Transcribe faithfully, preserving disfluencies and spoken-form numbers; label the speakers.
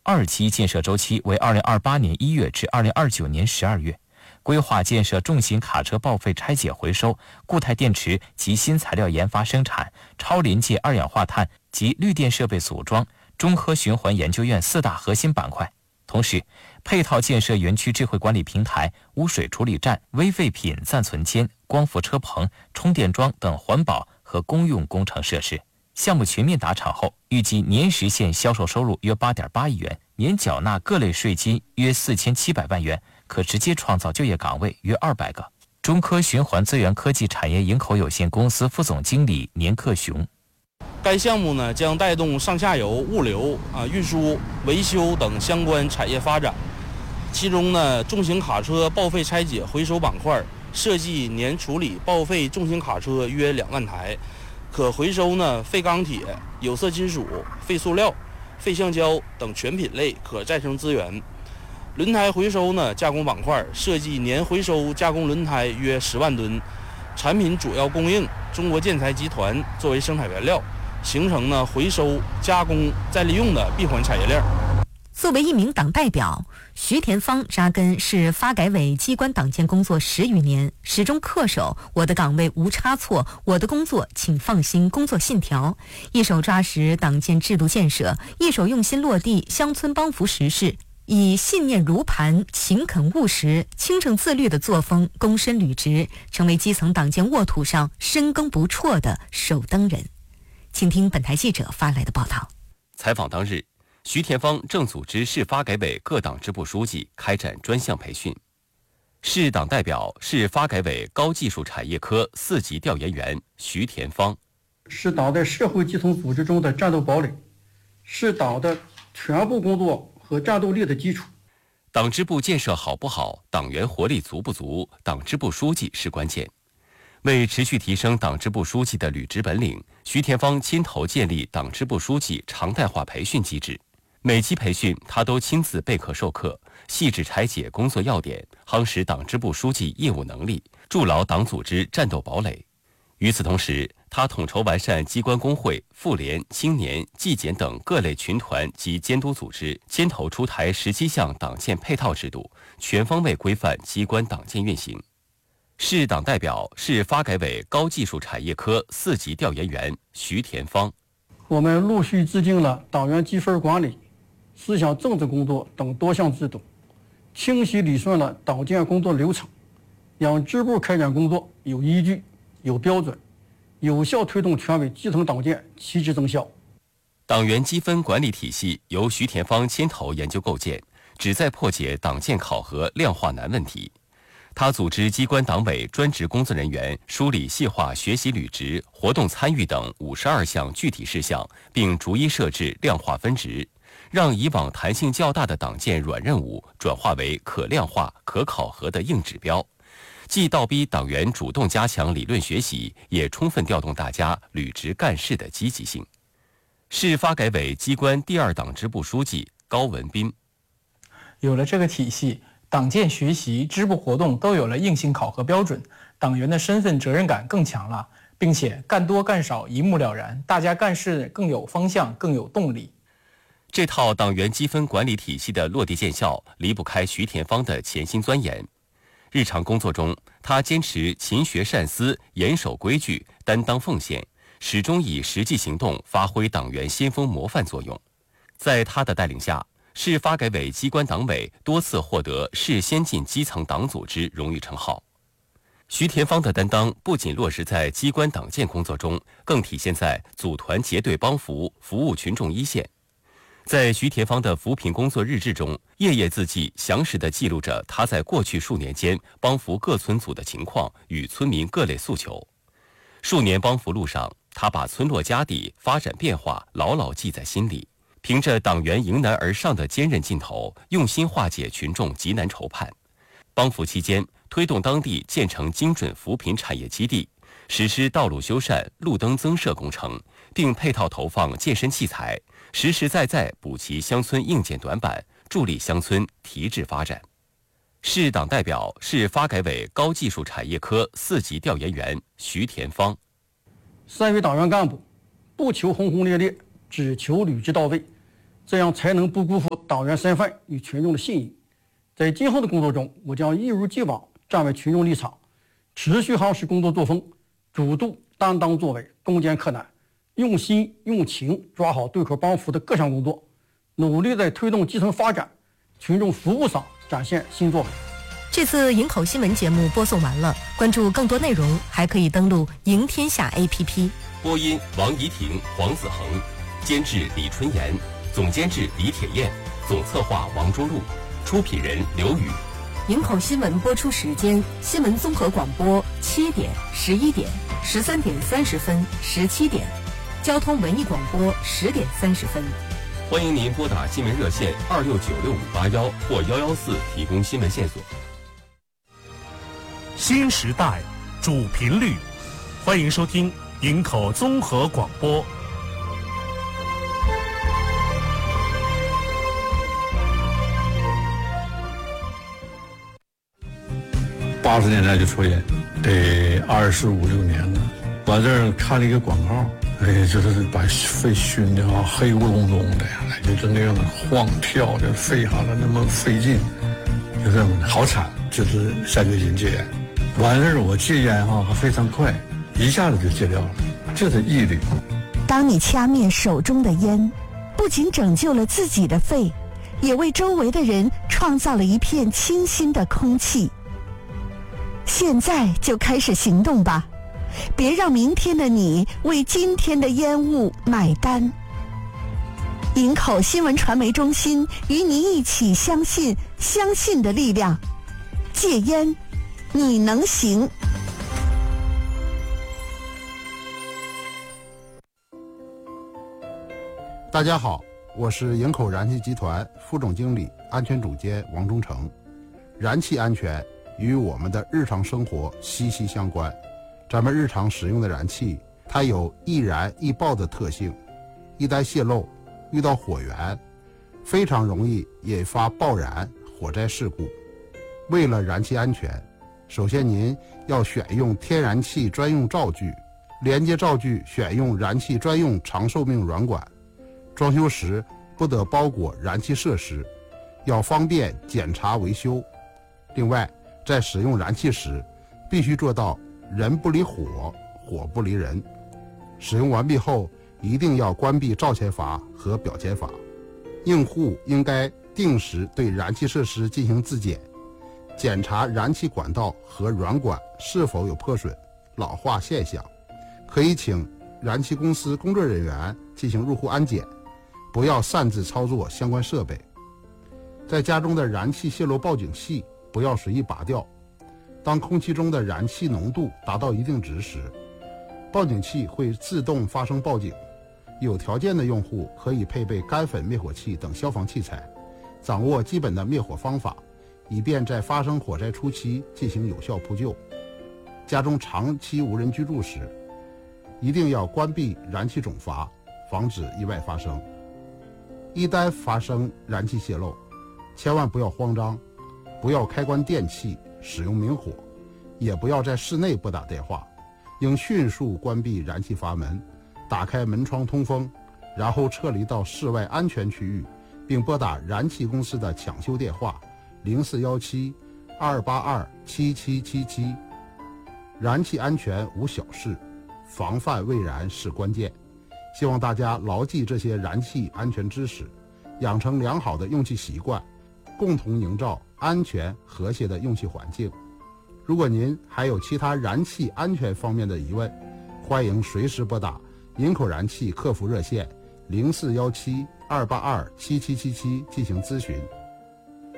Speaker 1: 二期建设周期为二零二八年一月至二零二九年十二月，规划建设重型卡车报废拆解回收、固态电池及新材料研发生产、超临界二氧化碳及绿电设备组装、中科循环研究院四大核心板块。同时，配套建设园区智慧管理平台、污水处理站、微废品暂存间、光伏车棚、充电桩等环保和公用工程设施。项目全面达场后，预计年实现销售收入约 八点八亿元，年缴纳各类税金约四千七百万元，可直接创造就业岗位约二百个。中科循环资源科技产业营口有限公司副总经理年克雄。
Speaker 2: 该项目呢将带动上下游物流、啊运输、维修等相关产业发展。其中呢，重型卡车报废拆解回收板块设计年处理报废重型卡车约两万台，可回收呢废钢铁、有色金属、废塑料、废橡胶等全品类可再生资源。轮胎回收呢加工板块设计年回收加工轮胎约十万吨，产品主要供应中国建材集团作为生产原料，形成呢回收、加工、再利用的闭环产业链。
Speaker 3: 作为一名党代表，徐田芳扎根市发改委机关党建工作十余年，始终恪守我的岗位无差错，我的工作请放心工作信条，一手抓实党建制度建设，一手用心落地乡村帮扶实事，以信念如磐、勤恳务实、清正自律的作风躬身履职，成为基层党建沃土上深耕不辍的守灯人。请听本台记者发来的报道。
Speaker 4: 采访当日，徐田芳正组织市发改委各党支部书记开展专项培训。市党代表、市发改委高技术产业科四级调研员徐田芳。
Speaker 5: 是党在社会基层组织中的战斗堡垒，是党的全部工作和战斗力的基础。
Speaker 4: 党支部建设好不好，党员活力足不足，党支部书记是关键。为持续提升党支部书记的履职本领，徐田芳牵头建立党支部书记常态化培训机制。每期培训，他都亲自备课授课，细致拆解工作要点，夯实党支部书记业务能力，筑牢党组织战斗堡垒。与此同时，他统筹完善机关工会、妇联、青年、纪检等各类群团及监督组织，牵头出台十七项党建配套制度，全方位规范机关党建运行。市党代表、市发改委高技术产业科四级调研员徐田芳。
Speaker 5: 我们陆续制定了党员积分管理、思想政治工作等多项制度，清晰理顺了党建工作流程，让支部开展工作有依据、有标准，有效推动全委基层党建旗帜增效。
Speaker 4: 党员积分管理体系由徐田芳牵头研究构建，旨在破解党建考核量化难问题。他组织机关党委专职工作人员梳理细化学习履职、活动参与等五十二项具体事项，并逐一设置量化分值，让以往弹性较大的党建软任务转化为可量化、可考核的硬指标，既倒逼党员主动加强理论学习，也充分调动大家履职干事的积极性。市发改委机关第二党支部书记高文斌。
Speaker 6: 有了这个体系，党建学习、支部活动都有了硬性考核标准，党员的身份责任感更强了，并且干多干少一目了然，大家干事更有方向，更有动力。
Speaker 4: 这套党员积分管理体系的落地见效，离不开徐田芳的潜心钻研。日常工作中，他坚持勤学善思、严守规矩、担当奉献，始终以实际行动发挥党员先锋模范作用。在他的带领下，市发改委机关党委多次获得市先进基层党组织荣誉称号。徐田芳的担当不仅落实在机关党建工作中，更体现在组团结队帮扶、服务群众一线。在徐田芳的扶贫工作日志中，页页字迹详实地记录着他在过去数年间帮扶各村组的情况与村民各类诉求。数年帮扶路上，他把村落家底发展变化牢牢记在心里，凭着党员迎难而上的坚韧劲头，用心化解群众急难愁盼。帮扶期间，推动当地建成精准扶贫产业基地，实施道路修缮、路灯增设工程，并配套投放健身器材，实实在在补齐乡村硬件短板，助力乡村提质发展。市党代表、市发改委高技术产业科四级调研员徐田芳。
Speaker 5: 三位党员干部不求轰轰烈烈，只求履职到位， 这样才能不辜负党员身份与群众的信义。在今后的工作中，我将一如既往站为群众立场，持续夯实工作作风，主动担当作为，攻坚克难，用心用情抓好对口帮扶的各项工作，努力在推动基层发展、群众服务上展现新作为。
Speaker 3: 这次营口新闻节目播送完了，关注更多内容还可以登录赢天下 A P P。
Speaker 4: 播音王怡婷、黄子恒，监制李春岩，总监制李铁燕，总策划王忠禄，出品人刘宇。
Speaker 3: 营口新闻播出时间：新闻综合广播七点、十一点、十三点三十分、十七点；交通文艺广播十点三十分。
Speaker 4: 欢迎您拨打新闻热线二六九六五八幺或幺幺四提供新闻线索。
Speaker 7: 新时代主频率，欢迎收听营口综合广播。
Speaker 8: 八十年代就抽烟，得二十五六年了。完这儿看了一个广告，哎，就是把肺熏的啊，黑咕隆咚的，哎，就是那样的晃跳，这肺哈的那么费劲，就这么好惨，就是下决心戒烟。完事儿我戒烟哈还非常快，一下子就戒掉了，就是毅力。
Speaker 9: 当你掐灭手中的烟，不仅拯救了自己的肺，也为周围的人创造了一片清新的空气。现在就开始行动吧，别让明天的你为今天的烟雾买单。营口新闻传媒中心与你一起相信相信的力量，戒烟你能行。
Speaker 10: 大家好，我是营口燃气集团副总经理、安全总监王忠成。燃气安全与我们的日常生活息息相关。咱们日常使用的燃气，它有易燃易爆的特性，一旦泄漏，遇到火源，非常容易引发爆燃、火灾事故。为了燃气安全，首先您要选用天然气专用灶具，连接灶具选用燃气专用长寿命软管。装修时不得包裹燃气设施，要方便检查维修。另外，在使用燃气时，必须做到人不离火，火不离人。使用完毕后，一定要关闭灶前阀和表前阀。用户应该定时对燃气设施进行自检，检查燃气管道和软管是否有破损、老化现象，可以请燃气公司工作人员进行入户安检，不要擅自操作相关设备。在家中的燃气泄漏报警器不要随意拔掉，当空气中的燃气浓度达到一定值时，报警器会自动发生报警。有条件的用户可以配备干粉灭火器等消防器材，掌握基本的灭火方法，以便在发生火灾初期进行有效扑救。家中长期无人居住时，一定要关闭燃气总阀，防止意外发生。一旦发生燃气泄漏，千万不要慌张，不要开关电器，使用明火，也不要在室内拨打电话，应迅速关闭燃气阀门，打开门窗通风，然后撤离到室外安全区域，并拨打燃气公司的抢修电话零四幺七二八二七七七七。燃气安全无小事，防范未然是关键。希望大家牢记这些燃气安全知识，养成良好的用气习惯，共同营造安全和谐的用气环境。如果您还有其他燃气安全方面的疑问，欢迎随时拨打营口燃气客服热线零四幺七二八二七七七七进行咨询。